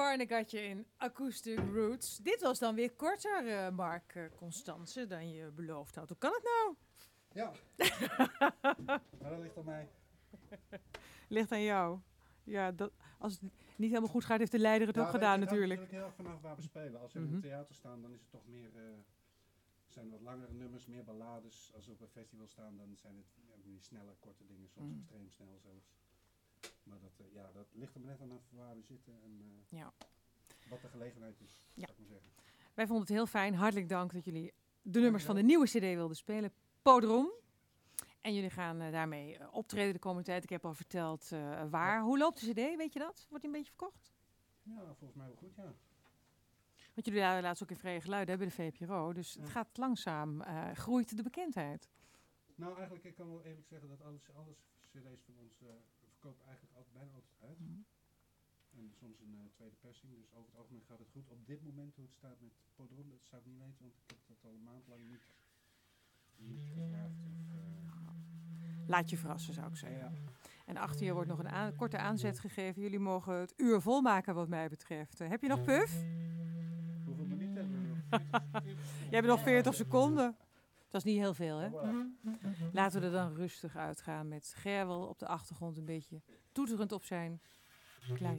Barnegatje in Acoustic Roots. Dit was dan weer korter, Mark Constance, dan je beloofd had. Hoe kan het nou? Ja, maar dat ligt aan mij. Ligt aan jou. Ja, als het niet helemaal goed gaat, heeft de leider het ook gedaan natuurlijk. Het hangt natuurlijk heel erg vanaf waar we spelen. Als we in een theater staan, dan is het toch meer... zijn er wat langere nummers, meer ballades. Als we op een festival staan, dan zijn het die snelle, korte dingen. Soms extreem snel zelfs. Maar dat ligt er maar net aan waar we zitten en wat de gelegenheid is, zou ik maar zeggen. Wij vonden het heel fijn. Hartelijk dank dat jullie de nummers van de nieuwe CD wilden spelen. Podrom. En jullie gaan daarmee optreden de komende tijd. Ik heb al verteld waar. Ja. Hoe loopt de CD? Weet je dat? Wordt die een beetje verkocht? Ja, volgens mij wel goed, ja. Want jullie hadden laatst ook in Vrije Geluiden bij de VPRO. Dus het gaat langzaam. Groeit de bekendheid? Nou, eigenlijk, ik kan wel eerlijk zeggen dat alles CD's van ons verkopen eigenlijk bijna altijd uit. En soms een tweede persing. Dus over het algemeen gaat het goed. Op dit moment hoe het staat met Podrom, dat zou ik niet weten. Want ik heb dat al een maand lang niet gevraagd. Laat je verrassen, zou ik zeggen. Ja. En achter je wordt nog een korte aanzet gegeven. Jullie mogen het uur volmaken wat mij betreft. Heb je nog puff? Hoeveel minuten hebben we nog? Je hebt nog 40 seconden. Dat is niet heel veel, hè? Laten we er dan rustig uitgaan met Gerwel op de achtergrond een beetje toeterend op zijn klarinet.